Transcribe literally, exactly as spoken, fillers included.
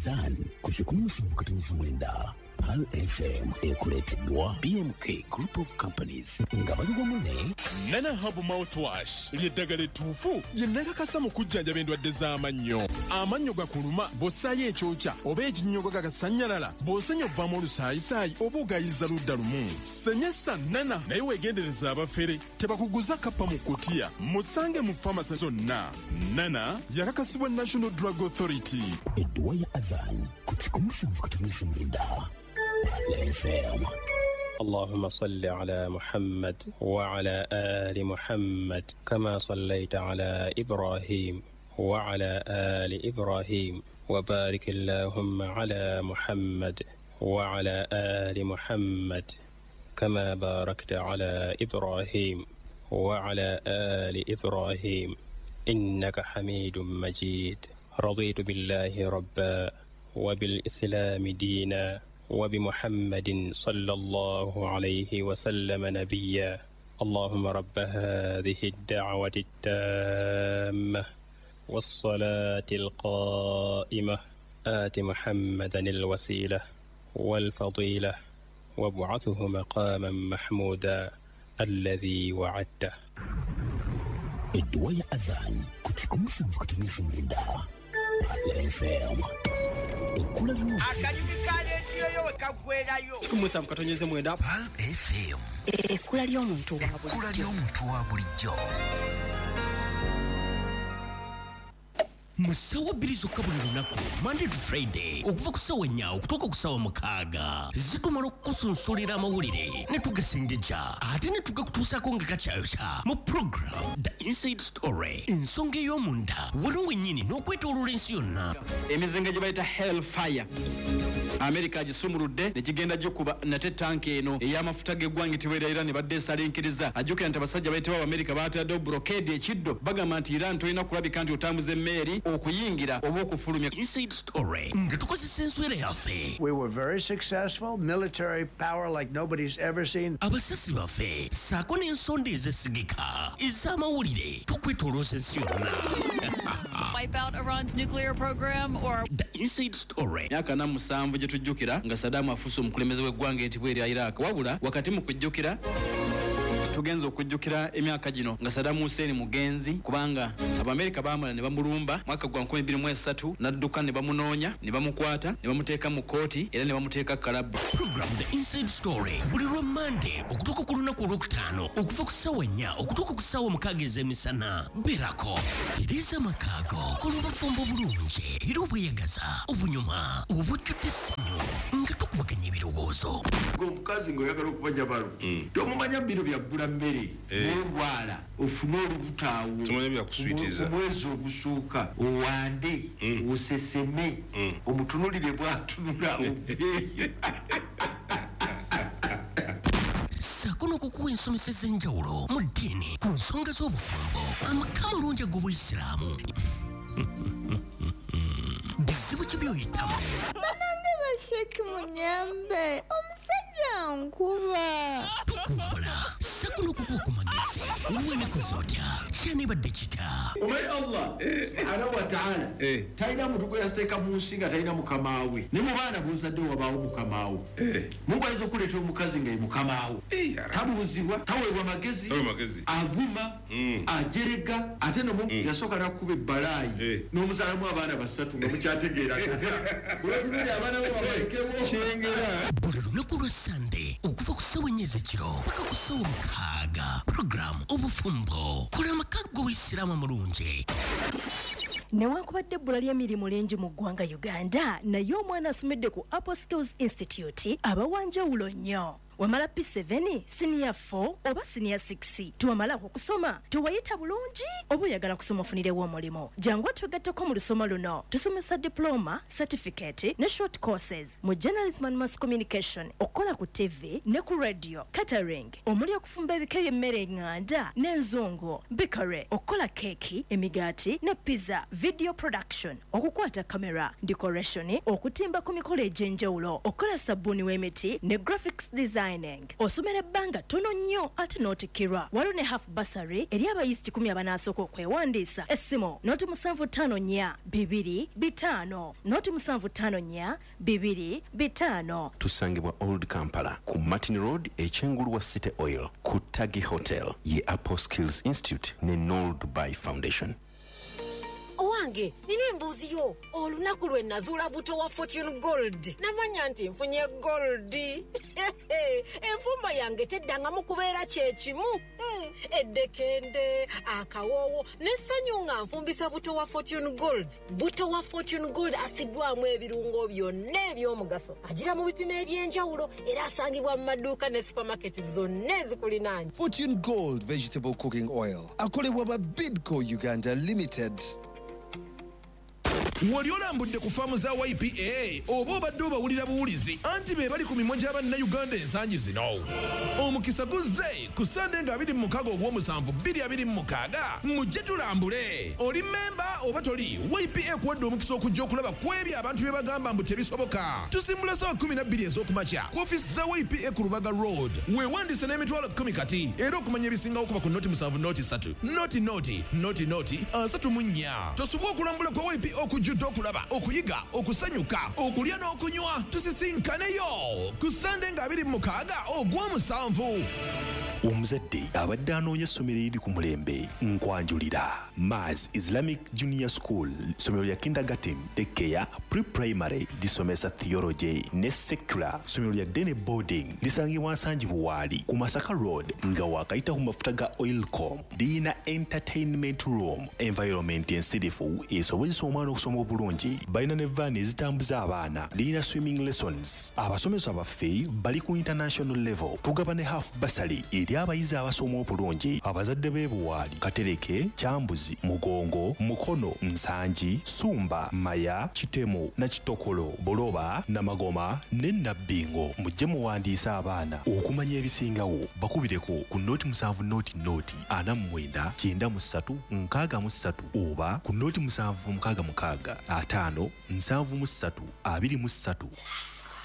Adhan kuchukumusa mkatunizi mwenda Pal F M ekuleteddwa B M K Group of Companies nga bali wamu Nana Hub Mouthwash ly'eddagala ettuufu lye nnakakasa mu kujjanjaba endwadde z'amannyo. Amannyo gakuluma bw'ossaayo ekyokya oba ekinnyogo gagasannyalala bw'osenya obbamu olusaayisaayi oba ogayiza ludda lumu. Senyesa Nana naye weegendereza abafere tebakuguza kappa mu kutiya. Musange mu famasi zonna. Nana yakakasibwa National Drug Authority. Edduwa ya Adhan kuchukumusa mkatunizi mwenda Pal F M. اللهم صل على محمد وعلى آل محمد كما صليت على إبراهيم وعلى آل إبراهيم وبارك اللهم على محمد وعلى آل محمد كما باركت على إبراهيم وعلى آل إبراهيم إنك حميد مجيد. رضيت بالله ربا وبالإسلام دينا وبمحمد صلى الله عليه وسلم نبيا. اللهم رب هذه الدعوة التامة والصلاة القائمة آت محمدا الوسيلة والفضيلة وابعثه مقاما محمودا الذي وعدته. Edduwa ya Adhan kuchukumusa mkatunizi mwenda Pal F M. Ekula lyo Kumusa mkatonyeze mwenda Pal F M. Ekula ly'omuntu wa bulijjo. Ekula ly'omuntu wa bulijjo. Musawa bilizo kabuli lunaku Monday to Friday okuva ku ssaawa ennya okutuuka ku ssaawa mukaaga zitumala okukusunsulira amawulire ne tugasengejja ate ne tugakutuusaako nga gakyayokya mu program The Inside Story ensonga ey'omunda waliwo wennyini n'okwetooloola ensi yonna. emizinga gye bayita Hellfire America agisumuludde ne kigenda gikuba nate tanki eno ey'amafuta g'eggwanga teweera Iran badde esalinkiriza ajjukira nti abasajja bayitibwa America baataddewo blockade ekiddo bagamba nti Iran tolina kulabika nti otambuza emmeeri okuyingira oba okufulumya. Inside Story nga tukozesa enswera yaffe. We were very successful, military power like nobody's ever seen. Abasasi baffe saako n'ensonda ezesigika ez'amawulire tukwetolooza ensi yonna. Wipe out Iran's nuclear program or The Inside Story. Myaka na musanvu gye tujjukira nga Saddam afuuse omukulembeze w'eggwanga entibwe erya Iraq wabula wakati mu kujjukira tugenza okujjukira emyaka gino nga Saddam Hussein mugenzi kubanga Abamerika baamala ne bamulumba mwaka gwa nkumi bbiri mu esatu n'adduka ne bamunoonya ne bamukwata ne bamuteeka mu kooti era ne bamuteeka kalabu. Program The Inside Story buli lwa Monday okutuuka ku lunaku olwokutaano okuva ku ssaawa ennya okutuuka ku ssaawa mukaaga ez'emisana. Beerako tereeza amakaago kola obufumbo bulungi era obweyagaza obunyuma obujjudde essanyu nga tukubaganya ebirowoozo. Omukazi ng'oyagala okubanja balo tomumanya biro byaggula mmere n'olwala ofune olubutaawo omwezi ogusooka owande oseseme omutunulire bw'atunula oveeyo. Saako n'okukuwa ensomesa ez'enjawulo mu ddiini ku nsonga z'obufumbo amaka malungi ag'Obuyisiraamu. Bizibu ki by'oyitamu? Banange basheki munyambe omusajja nkuba. Tukumbula saako n'okukuwa ku magezi w'emikozi otya kyanibadde kita. Omanyi Allah subhanahu wa ta'ala talina muntu gwe yasiteeka mu nsi nga talina mukamaawe ne mu baana b'ozadde wabaawo mukamaawo. Mungu ayinza okuleetera omukazi nga ye mukamaawo tabuuzibwa taweebwa magezi avuma ajerega ate nomu yasooka n'akkuba ebbalaayi n'omuzaalamu abaana basatu nga mukyategeera olwatulire abaana bo babalekebwo kyengera. Buli lunaku lwa Sande okuva ku ssaawa ennya ez'ekiro paka ku ssaawa mukaaga program obufumbo kola amakaago g'Obuyisiraamu amulungi. Newankubadde ebbula ly'emirimu lingi mu ggwanga Uganda naye omwana asomedde ku Apple Skills Institute abawanjawulo nnyo. Wamala P seven, Senior four oba Senior six. Tuwamala okusoma tuwayita bulungi oba oyagala kusoma ofunirewo omulimo. Jangu twegatteko mu lusoma luno. Tusomesa diploma, certificate ne short courses mu journalism and mass communication, okola ku T V ne ku radio, catering, omuli okufumba ebika by'emmere enganda n'enzungu, bakery, okola keki, emigaati ne pizza, video production, okukwata kamera, decoration, okutimba ku mikolo egy'enjawulo, okola sabbuuni w'emiti ne graphics design dining. Osomera ebbanga ttono nnyo ate n'otikirwa. Waliwo ne half bursary eri abayizi kikumi abanasooka okwewandiisa. Essimu noti musanvu ttaano nnya bibiri bitaano noti musanvu ttaano nnya bibiri bitaano. Tusangibwa Old Kampala ku Martin Road ekyengulu wa City Oil ku Tagi Hotel ye Apple Skills Institute ne Noel Dubai Foundation. Owange nina embuuzi yo olunaku lwe nazuula buto wa Fortune Gold namanya nti nfunye gold enfumba yange teddangamu kubeera kyekimu eddekende akawoowo n'essanyu nga nfumbisa buto wa Fortune Gold. Buto wa Fortune Gold asiddwamu ebirungo byonna eby'omugaso agira mu bipimo eby'enjawulo era asangibwa mu maduuka ne supermarket zonna ezikulinaanye. Fortune Gold Vegetable Cooking Oil akolebwa ba Bidco Uganda Limited. Wali olambudde ku faamu za Y P A oba obadde obawulira buwulizi anti be bali ku mimwa gy'Abannayuganda ensangi zino. Omukisa guzze ku Sande nga abiri mu mukaaga ogw'omusanvu bbiri abiri mu mukaaga mujje tulambule. Oli memba oba toli Y P A kuwadde omukisa okujja okulaba ku ebyo abantu bye bagamba mbu tebisoboka. Tusimbula ssaawa kkumi na bbiri ez'okumakya ku ofiisi za Y P A ku Lubaga Road. Weewandiise n'emitwalo kkumi kati era okumanya ebisingawo kuba ku noti musanvu noti ssatu noti noti noti noti asatu mu nnya. Tosubwa okulambula kwa Y P A okujja okulaba okuyiga okusanyuka okulya n'okunywa tusisinkaneyo ku Sande nga abiri mu mukaaga ogw'omusanvu. Omuzadde abadde anoonya essomero eriri ku mulembe nkwanjulira. Maz Islamic Junior School, ssomero lya kindergarten, daycare, pre-primary lisomesa theology ne secular. Ssomero lya day boarding lisangibwa Nsangi Buwaali ku Masaka Road nga wakayita ku mafuta ga Oilcom. Lirina entertainment room, environment ensirifu esobozesa omwana okusoma obulungi. Balina ne van ezitambuza abaana. Lirina swimming lessons. Abasomesa baffe bali ku international level. Tugaba ne half bursary eri abayizi abasoma obulungi. Abazadde b'e Buwaali, Katereke, Kyambuzi, Mugongo, Mukono, Nsangi, Sumba, Maya, Kitemo na Kitokolo, Boloba, Namagoma ne Nabbingo. Mujje muwandiisa abaana okumanya ebisingawo. Bakubireko ku noti musanvu noti noti ana mu mwenda kyenda mu ssatu nkaaga mu ssatu oba ku noti musanvu mukaaga mukaaga ataano nsanvu mu ssatu abiri mu ssatu.